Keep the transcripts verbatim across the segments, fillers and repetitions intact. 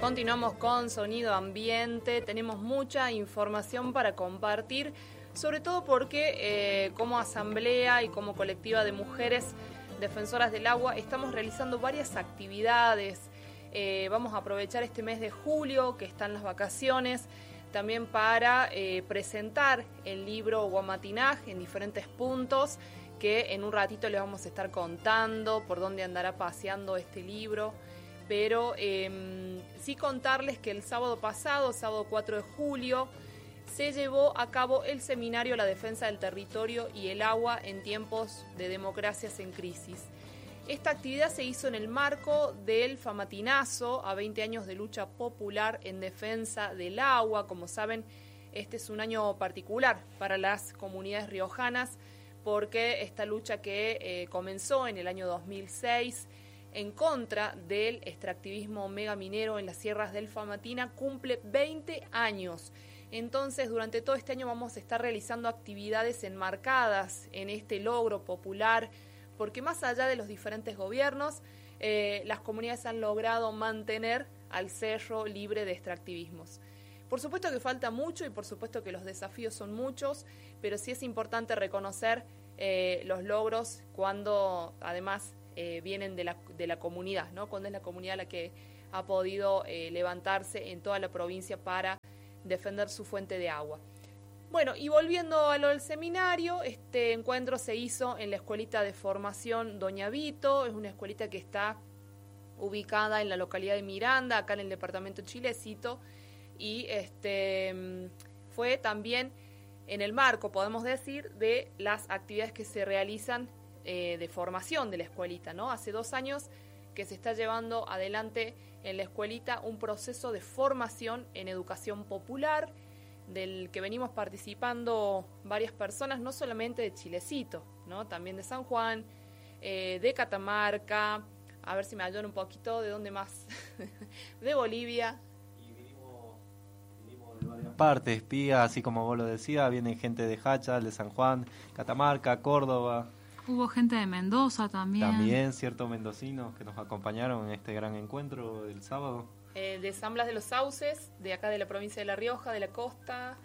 Continuamos con Sonido Ambiente, tenemos mucha información para compartir, sobre todo porque eh, como asamblea y como colectiva de mujeres defensoras del agua estamos realizando varias actividades. Eh, vamos a aprovechar este mes de julio, que están las vacaciones, también para eh, presentar el libro Guamatinaj en diferentes puntos, que en un ratito les vamos a estar contando por dónde andará paseando este libro. Pero eh, sí contarles que el sábado pasado, sábado cuatro de julio, se llevó a cabo el seminario La defensa del territorio y el agua en tiempos de democracias en crisis. Esta actividad se hizo en el marco del Famatinazo, a veinte años de lucha popular en defensa del agua. Como saben, este es un año particular para las comunidades riojanas, porque esta lucha que eh, comenzó en el año dos mil seis en contra del extractivismo megaminero en las sierras del Famatina cumple veinte años. Entonces, durante todo este año vamos a estar realizando actividades enmarcadas en este logro popular, porque más allá de los diferentes gobiernos, eh, las comunidades han logrado mantener al cerro libre de extractivismos. Por supuesto que falta mucho y por supuesto que los desafíos son muchos, pero sí es importante reconocer eh, los logros cuando además Eh, vienen de la, de la comunidad, ¿no? Cuando es la comunidad la que ha podido eh, levantarse en toda la provincia para defender su fuente de agua. Bueno, y volviendo a lo del seminario, este encuentro se hizo en la escuelita de formación Doña Vito, es una escuelita que está ubicada en la localidad de Miranda, acá en el departamento Chilecito, y este fue también en el marco, podemos decir, de las actividades que se realizan Eh, de formación de la escuelita, ¿no? Hace dos años que se está llevando adelante en la escuelita un proceso de formación en educación popular, del que venimos participando varias personas, no solamente de Chilecito, ¿no? También de San Juan, eh, de Catamarca, a ver si me ayudan un poquito, ¿de dónde más? De Bolivia. Y vinimos, vinimos de varias partes, Pía, así como vos lo decías, vienen gente de Hacha, de San Juan, Catamarca, Córdoba. Hubo gente de Mendoza también. También ciertos mendocinos que nos acompañaron en este gran encuentro del sábado. Eh, de San Blas de los Sauces, de acá de la provincia de La Rioja, de la costa.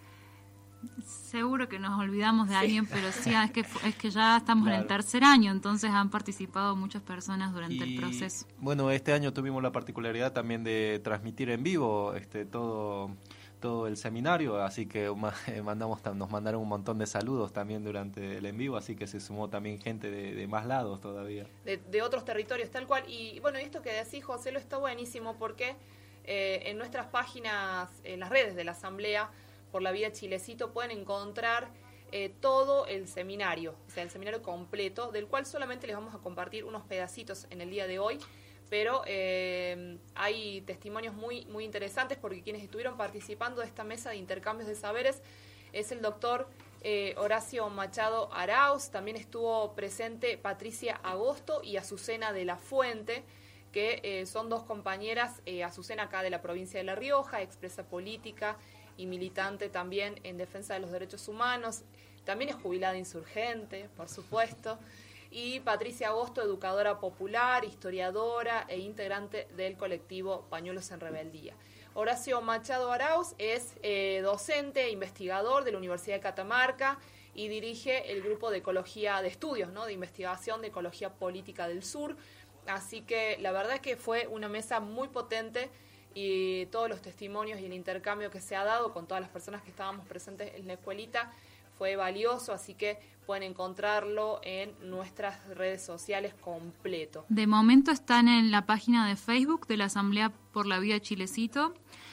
Seguro que nos olvidamos de sí. alguien, pero sí, es que, es que ya estamos claro. en el tercer año, entonces han participado muchas personas durante y, el proceso. Bueno, este año tuvimos la particularidad también de transmitir en vivo este todo... todo el seminario, así que mandamos nos mandaron un montón de saludos también durante el en vivo, así que se sumó también gente de, de más lados todavía. De, de otros territorios, tal cual. Y bueno, esto que decís, José, lo está buenísimo porque eh, en nuestras páginas, en las redes de la Asamblea por la Vida Chilecito, pueden encontrar eh, todo el seminario, o sea, el seminario completo, del cual solamente les vamos a compartir unos pedacitos en el día de hoy. Pero eh, hay testimonios muy, muy interesantes porque quienes estuvieron participando de esta mesa de intercambios de saberes es el doctor eh, Horacio Machado Arauz, también estuvo presente Patricia Agosto y Azucena de la Fuente, que eh, son dos compañeras, eh, Azucena acá de la provincia de La Rioja, expresa política y militante también en defensa de los derechos humanos, también es jubilada insurgente, por supuesto. Y Patricia Agosto, educadora popular, historiadora e integrante del colectivo Pañuelos en Rebeldía. Horacio Machado Arauz es eh, docente e investigador de la Universidad de Catamarca y dirige el grupo de ecología de estudios, ¿no? de investigación de ecología política del sur. Así que la verdad es que fue una mesa muy potente y todos los testimonios y el intercambio que se ha dado con todas las personas que estábamos presentes en la escuelita fue valioso, así que pueden encontrarlo en nuestras redes sociales completo. De momento están en la página de Facebook de la Asamblea por la Vida Chilecito.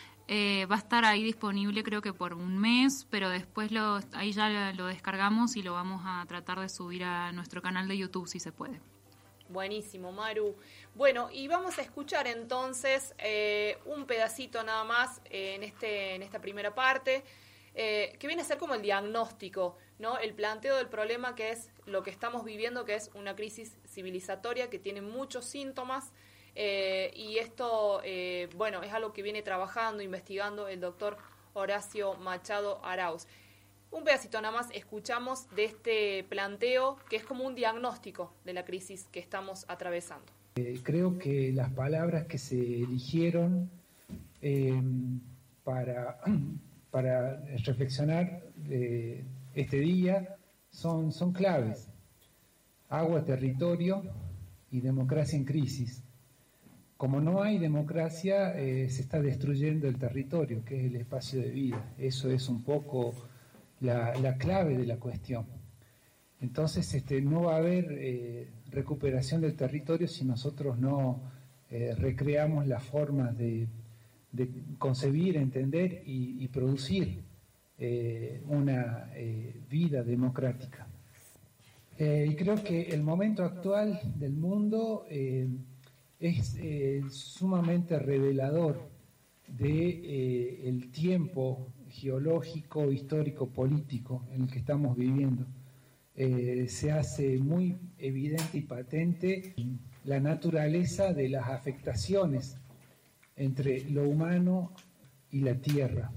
Eh, va a estar ahí disponible creo que por un mes, pero después lo, ahí ya lo descargamos y lo vamos a tratar de subir a nuestro canal de YouTube si se puede. Buenísimo, Maru. Bueno, y vamos a escuchar entonces eh, un pedacito nada más eh, en, este, en esta primera parte, Eh, que viene a ser como el diagnóstico, ¿no? El planteo del problema, que es lo que estamos viviendo, que es una crisis civilizatoria que tiene muchos síntomas, eh, y esto, eh, bueno, es algo que viene trabajando, investigando el doctor Horacio Machado Arauz. Un pedacito nada más escuchamos de este planteo, que es como un diagnóstico de la crisis que estamos atravesando. Eh, creo que las palabras que se eligieron eh, para, para reflexionar eh, este día son, son claves: agua, territorio y democracia en crisis. Como no hay democracia, eh, se está destruyendo el territorio, que es el espacio de vida. Eso es un poco la, la clave de la cuestión. Entonces, este, no va a haber eh, recuperación del territorio si nosotros no eh, recreamos las formas de, de concebir, entender y, y producir eh, una eh, vida democrática. Eh, y creo que el momento actual del mundo eh, es eh, sumamente revelador de eh, el tiempo geológico, histórico, político en el que estamos viviendo. Eh, se hace muy evidente y patente la naturaleza de las afectaciones entre lo humano y la tierra.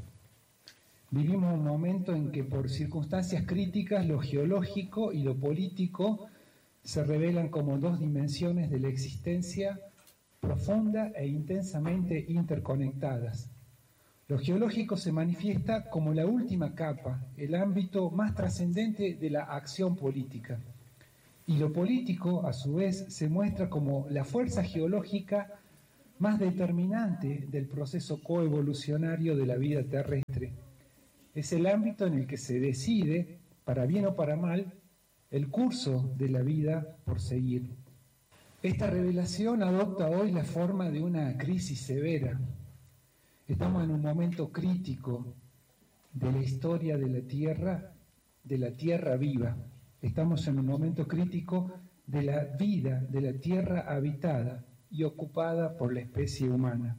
Vivimos un momento en que por circunstancias críticas lo geológico y lo político se revelan como dos dimensiones de la existencia profunda e intensamente interconectadas. Lo geológico se manifiesta como la última capa, el ámbito más trascendente de la acción política. Y lo político, a su vez, se muestra como la fuerza geológica más determinante del proceso coevolucionario de la vida terrestre. Es el ámbito en el que se decide, para bien o para mal, el curso de la vida por seguir. Esta revelación adopta hoy la forma de una crisis severa. Estamos en un momento crítico de la historia de la Tierra, de la Tierra viva. Estamos en un momento crítico de la vida de la Tierra habitada y ocupada por la especie humana.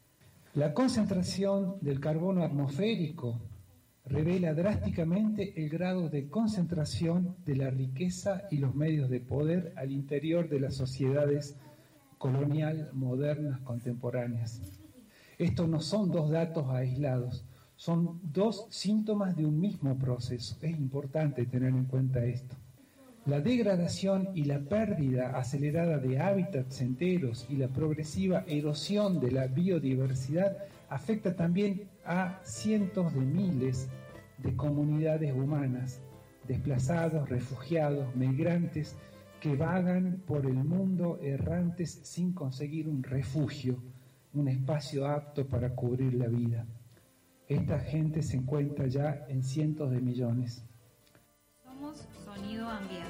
La concentración del carbono atmosférico revela drásticamente el grado de concentración de la riqueza y los medios de poder al interior de las sociedades colonial modernas contemporáneas. Estos no son dos datos aislados, son dos síntomas de un mismo proceso. Es importante tener en cuenta esto. La degradación y la pérdida acelerada de hábitats enteros y la progresiva erosión de la biodiversidad afecta también a cientos de miles de comunidades humanas, desplazados, refugiados, migrantes, que vagan por el mundo errantes sin conseguir un refugio, un espacio apto para cubrir la vida. Esta gente se encuentra ya en cientos de millones. Somos Sonido Ambiente.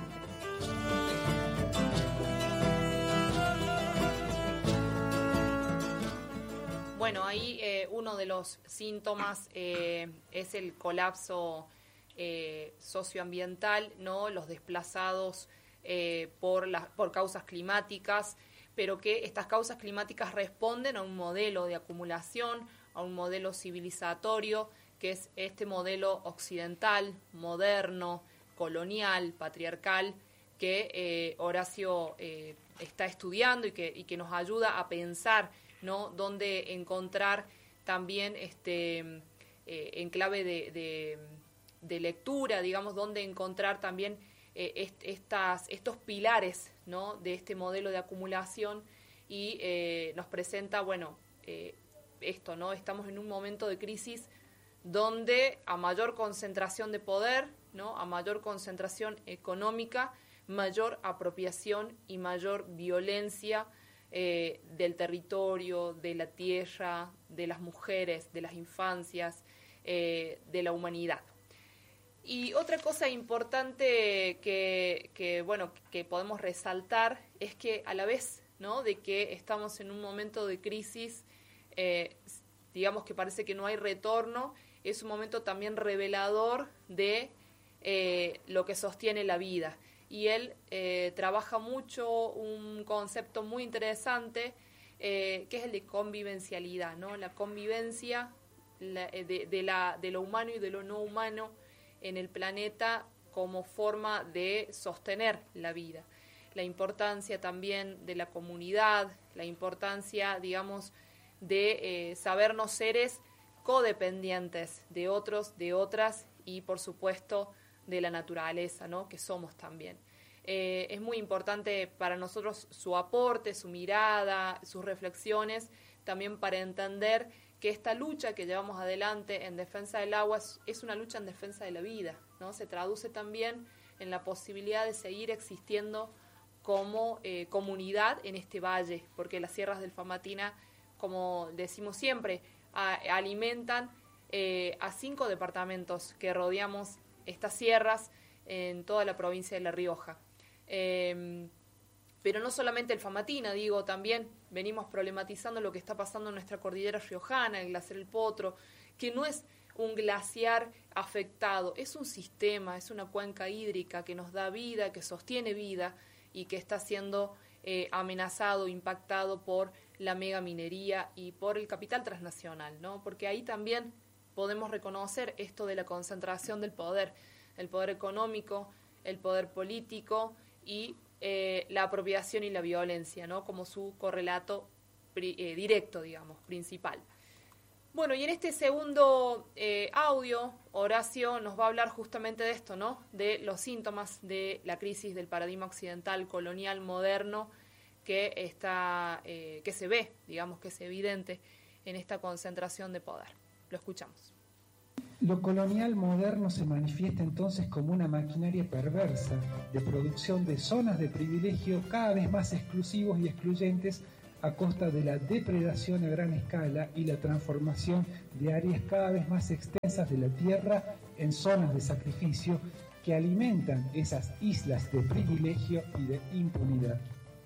Bueno, ahí eh, uno de los síntomas eh, es el colapso eh, socioambiental, ¿no? Los desplazados eh, por, las, por causas climáticas, pero que estas causas climáticas responden a un modelo de acumulación, a un modelo civilizatorio, que es este modelo occidental, moderno, colonial, patriarcal, que eh, Horacio eh, está estudiando y que, y que nos ayuda a pensar, ¿no?, dónde encontrar también este eh, en clave de, de, de lectura, digamos, dónde encontrar también eh, est, estas, estos pilares, ¿no?, de este modelo de acumulación, y eh, nos presenta, bueno, eh, esto, ¿no? Estamos en un momento de crisis donde a mayor concentración de poder, ¿no?, a mayor concentración económica, mayor apropiación y mayor violencia Eh, del territorio, de la tierra, de las mujeres, de las infancias, eh, de la humanidad. Y otra cosa importante que, que, bueno, que podemos resaltar es que a la vez, ¿no?, de que estamos en un momento de crisis, eh, digamos que parece que no hay retorno, es un momento también revelador de eh, lo que sostiene la vida. Y él eh, trabaja mucho un concepto muy interesante, eh, que es el de convivencialidad, ¿no? La convivencia la, de, de, la, de lo humano y de lo no humano en el planeta como forma de sostener la vida. La importancia también de la comunidad, la importancia, digamos, de eh, sabernos seres codependientes de otros, de otras y, por supuesto, de la naturaleza, ¿no?, que somos también. Eh, es muy importante para nosotros su aporte, su mirada, sus reflexiones, también para entender que esta lucha que llevamos adelante en defensa del agua es, es una lucha en defensa de la vida, ¿no? Se traduce también en la posibilidad de seguir existiendo como eh, comunidad en este valle, porque las sierras del Famatina, como decimos siempre, a, alimentan eh, a cinco departamentos que rodeamos estas sierras en toda la provincia de La Rioja. Eh, pero no solamente el Famatina, digo, también venimos problematizando lo que está pasando en nuestra cordillera riojana, el glaciar El Potro, que no es un glaciar afectado, es un sistema, es una cuenca hídrica que nos da vida, que sostiene vida y que está siendo eh, amenazado, impactado por la megaminería y por el capital transnacional, ¿no? Porque ahí también podemos reconocer esto de la concentración del poder, el poder económico, el poder político y eh, la apropiación y la violencia, ¿no? Como su correlato pri, eh, directo, digamos, principal. Bueno, y en este segundo eh, audio, Horacio nos va a hablar justamente de esto, ¿no? De los síntomas de la crisis del paradigma occidental, colonial, moderno, que está, eh, que se ve, digamos, que es evidente en esta concentración de poder. Lo escuchamos. Lo colonial moderno se manifiesta entonces como una maquinaria perversa de producción de zonas de privilegio cada vez más exclusivos y excluyentes a costa de la depredación a gran escala y la transformación de áreas cada vez más extensas de la tierra en zonas de sacrificio que alimentan esas islas de privilegio y de impunidad.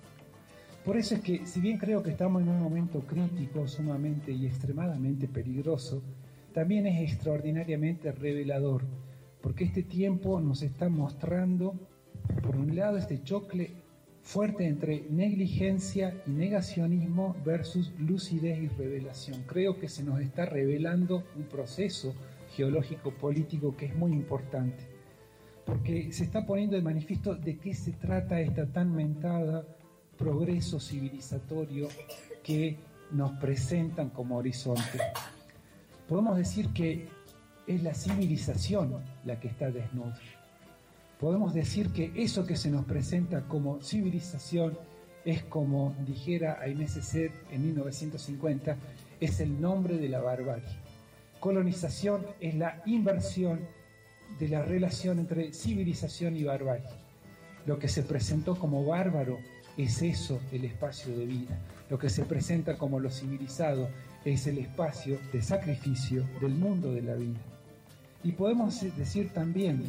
Por eso es que, si bien creo que estamos en un momento crítico, sumamente y extremadamente peligroso, también es extraordinariamente revelador, porque este tiempo nos está mostrando, por un lado, este choque fuerte entre negligencia y negacionismo versus lucidez y revelación. Creo que se nos está revelando un proceso geológico político que es muy importante, porque se está poniendo de manifiesto de qué se trata esta tan mentada progreso civilizatorio que nos presentan como horizonte. Podemos decir que es la civilización la que está desnuda. Podemos decir que eso que se nos presenta como civilización es, como dijera Aimé Césaire en mil novecientos cincuenta, es el nombre de la barbarie. Colonización es la inversión de la relación entre civilización y barbarie. Lo que se presentó como bárbaro es eso, el espacio de vida. Lo que se presenta como lo civilizado es el espacio de sacrificio del mundo de la vida. Y podemos decir también,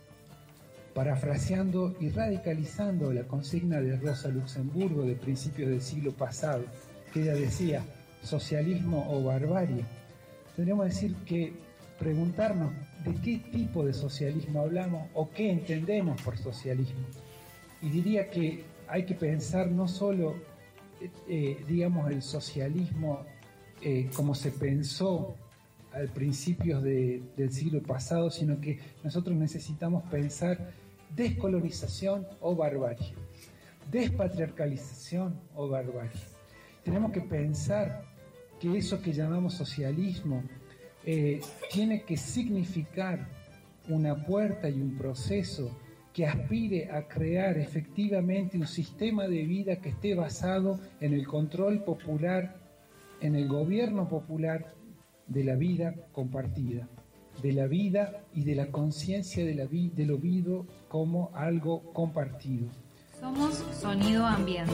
parafraseando y radicalizando la consigna de Rosa Luxemburgo de principios del siglo pasado, que ella decía, socialismo o barbarie, tendríamos que decir que preguntarnos de qué tipo de socialismo hablamos o qué entendemos por socialismo. Y diría que hay que pensar no solo, eh, digamos, el socialismo eh, como se pensó al principios de, del siglo pasado, sino que nosotros necesitamos pensar descolonización o barbarie, despatriarcalización o barbarie. Tenemos que pensar que eso que llamamos socialismo eh, tiene que significar una puerta y un proceso que aspire a crear efectivamente un sistema de vida que esté basado en el control popular, en el gobierno popular de la vida compartida, de la vida y de la conciencia de la vi- de lo vivo como algo compartido. Somos Sonido Ambiente.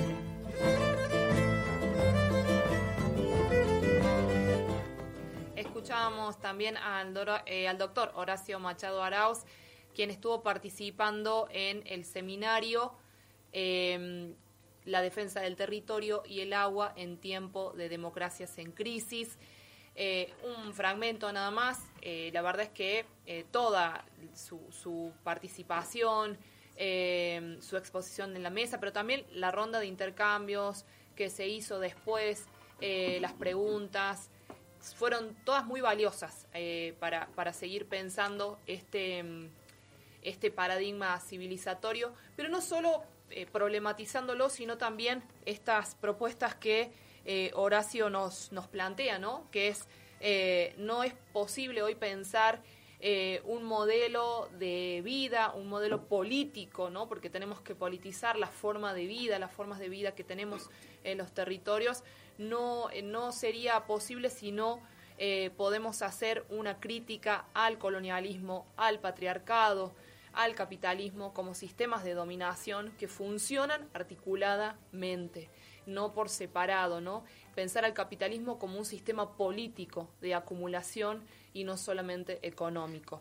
Escuchábamos también al, do- eh, al doctor Horacio Machado Arauz, quien estuvo participando en el seminario eh, La defensa del territorio y el agua en tiempo de democracias en crisis. Eh, un fragmento nada más, eh, la verdad es que eh, toda su, su participación, eh, su exposición en la mesa, pero también la ronda de intercambios que se hizo después, eh, las preguntas, fueron todas muy valiosas eh, para, para seguir pensando este, este paradigma civilizatorio, pero no solo eh, problematizándolo, sino también estas propuestas que Eh, Horacio nos, nos plantea, ¿no? Que es, eh, no es posible hoy pensar eh, un modelo de vida, un modelo político, ¿no? Porque tenemos que politizar la forma de vida, las formas de vida que tenemos en los territorios. No, no sería posible si no eh, podemos hacer una crítica al colonialismo, al patriarcado, al capitalismo como sistemas de dominación que funcionan articuladamente, no por separado, ¿no? Pensar al capitalismo como un sistema político de acumulación y no solamente económico.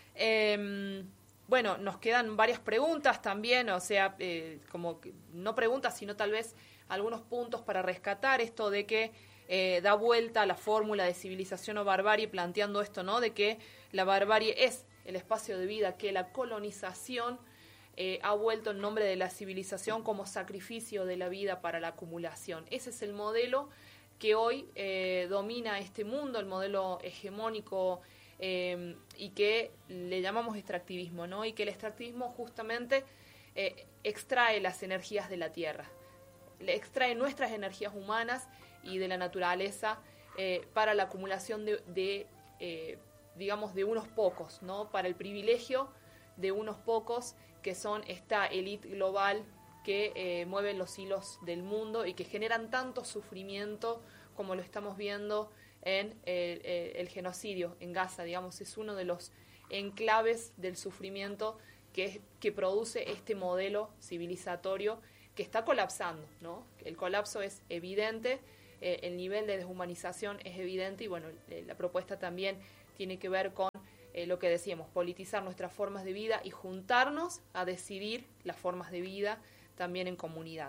Eh, bueno, nos quedan varias preguntas también, o sea, eh, como que, no preguntas, sino tal vez algunos puntos para rescatar esto de que eh, da vuelta a la fórmula de civilización o barbarie, planteando esto, ¿no? De que la barbarie es el espacio de vida, que la colonización eh, ha vuelto en nombre de la civilización como sacrificio de la vida para la acumulación. Ese es el modelo que hoy eh, domina este mundo, el modelo hegemónico eh, y que le llamamos extractivismo, ¿no? Y que el extractivismo justamente eh, extrae las energías de la tierra, le extrae nuestras energías humanas y de la naturaleza eh, para la acumulación de, de eh, digamos, de unos pocos, ¿no? Para el privilegio de unos pocos que son esta élite global que eh, mueven los hilos del mundo y que generan tanto sufrimiento como lo estamos viendo en el, el, el genocidio en Gaza, digamos, es uno de los enclaves del sufrimiento que, que produce este modelo civilizatorio que está colapsando, ¿no? El colapso es evidente, eh, el nivel de deshumanización es evidente y bueno, eh, la propuesta también tiene que ver con eh, lo que decíamos, politizar nuestras formas de vida y juntarnos a decidir las formas de vida también en comunidad.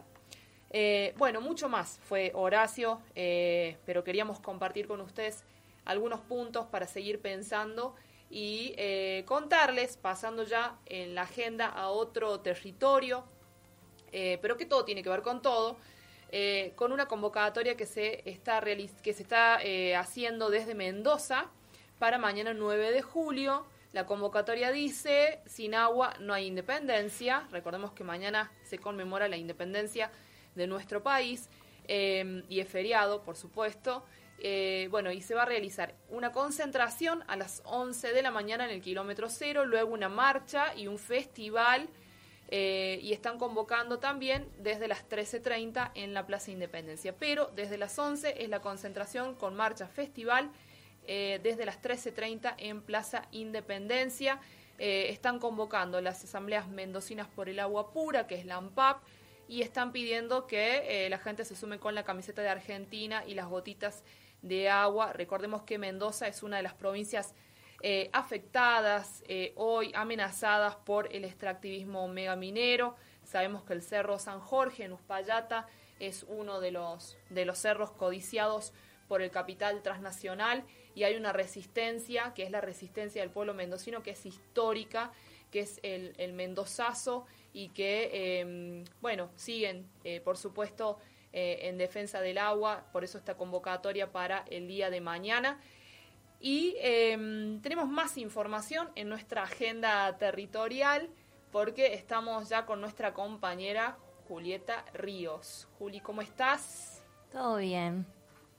Eh, bueno, mucho más fue Horacio, eh, pero queríamos compartir con ustedes algunos puntos para seguir pensando y eh, contarles, pasando ya en la agenda a otro territorio, eh, pero que todo tiene que ver con todo, eh, con una convocatoria que se está, realiz- que se está eh, haciendo desde Mendoza, para mañana nueve de julio. La convocatoria dice, sin agua no hay independencia. Recordemos que mañana se conmemora la independencia de nuestro país eh, y es feriado, por supuesto. Eh, bueno, y se va a realizar una concentración a las once de la mañana en el kilómetro cero, luego una marcha y un festival eh, y están convocando también desde las trece treinta en la Plaza Independencia. Pero desde las once es la concentración con marcha festival. Eh, desde las trece treinta en Plaza Independencia. Eh, están convocando las asambleas mendocinas por el agua pura, que es la AMPAP, y están pidiendo que eh, la gente se sume con la camiseta de Argentina y las gotitas de agua. Recordemos que Mendoza es una de las provincias eh, afectadas, eh, hoy amenazadas por el extractivismo megaminero. Sabemos que el Cerro San Jorge en Uspallata es uno de los, de los cerros codiciados por el capital transnacional y hay una resistencia, que es la resistencia del pueblo mendocino, que es histórica, que es el, el mendozazo y que, eh, bueno, siguen, eh, por supuesto, eh, en defensa del agua, por eso esta convocatoria para el día de mañana. Y eh, tenemos más información en nuestra agenda territorial, porque estamos ya con nuestra compañera Julieta Ríos. Juli, ¿cómo estás? Todo bien.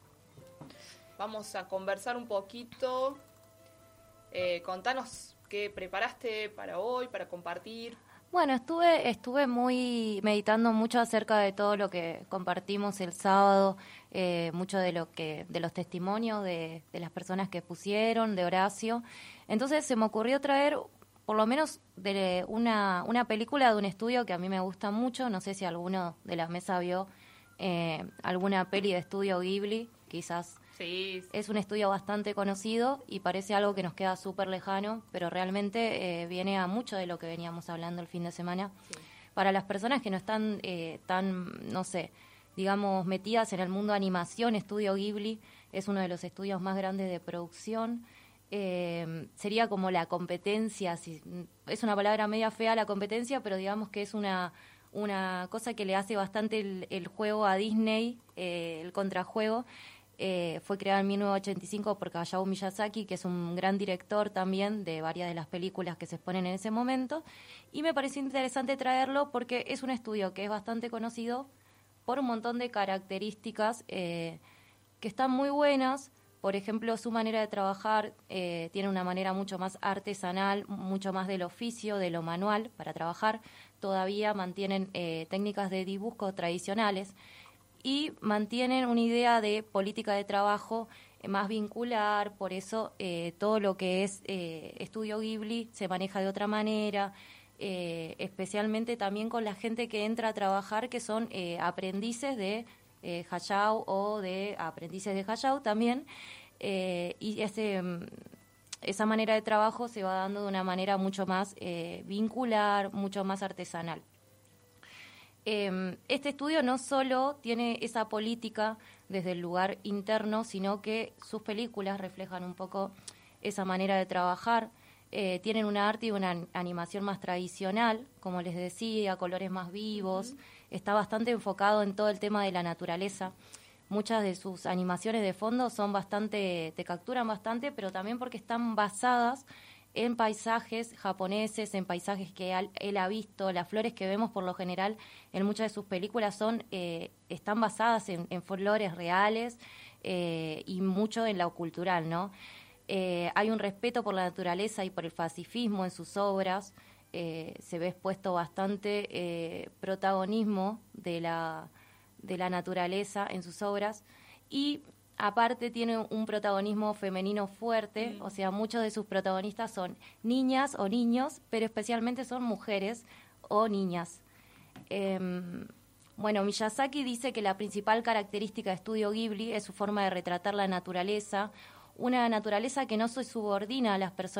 Vamos a conversar un poquito. Eh, contanos qué preparaste para hoy, para compartir. Bueno, estuve estuve muy meditando mucho acerca de todo lo que compartimos el sábado, eh, mucho de lo que de los testimonios de, de las personas que pusieron, de Horacio. Entonces se me ocurrió traer por lo menos de una una película de un estudio que a mí me gusta mucho. No sé si alguno de la mesa vio eh, alguna peli de estudio Ghibli, quizás. Sí. Es un estudio bastante conocido y parece algo que nos queda súper lejano, pero realmente eh, viene a mucho de lo que veníamos hablando el fin de semana. Sí. Para las personas que no están eh, tan, no sé, digamos, metidas en el mundo de animación, Estudio Ghibli es uno de los estudios más grandes de producción. Eh, sería como la competencia, si, es una palabra media fea la competencia, pero digamos que es una, una cosa que le hace bastante el, el juego a Disney, eh, el contrajuego. Eh, fue creado en mil novecientos ochenta y cinco por Hayao Miyazaki, que es un gran director también de varias de las películas que se exponen en ese momento, y me pareció interesante traerlo porque es un estudio que es bastante conocido por un montón de características eh, que están muy buenas, Por ejemplo, su manera de trabajar eh, tiene una manera mucho más artesanal, mucho más del oficio, de lo manual para trabajar. Todavía mantienen eh, técnicas de dibujo tradicionales y mantienen una idea de política de trabajo eh, más vincular. Por eso eh, todo lo que es eh, Estudio Ghibli se maneja de otra manera, eh, especialmente también con la gente que entra a trabajar, que son eh, aprendices de Eh, Hayao o de aprendices de Hayao también, eh, y ese, esa manera de trabajo se va dando de una manera mucho más eh, vincular, mucho más artesanal. Eh, este estudio no solo tiene esa política desde el lugar interno, sino que sus películas reflejan un poco esa manera de trabajar. Eh, tienen una arte y una animación más tradicional, como les decía, colores más vivos. Uh-huh. Está bastante enfocado en todo el tema de la naturaleza. Muchas de sus animaciones de fondo son bastante, te capturan bastante, pero también porque están basadas en paisajes japoneses, en paisajes que él, él ha visto. Las flores que vemos por lo general en muchas de sus películas son eh, están basadas en, en flores reales eh, y mucho en lo cultural, ¿no? Eh, hay un respeto por la naturaleza y por el pacifismo en sus obras. Eh, se ve expuesto bastante eh, protagonismo de la, de la naturaleza en sus obras, y aparte tiene un protagonismo femenino fuerte. Mm. O sea, muchos de sus protagonistas son niñas o niños, pero especialmente son mujeres o niñas. Eh, bueno, Miyazaki dice que la principal característica de Estudio Ghibli es su forma de retratar la naturaleza, una naturaleza que no se subordina a las personas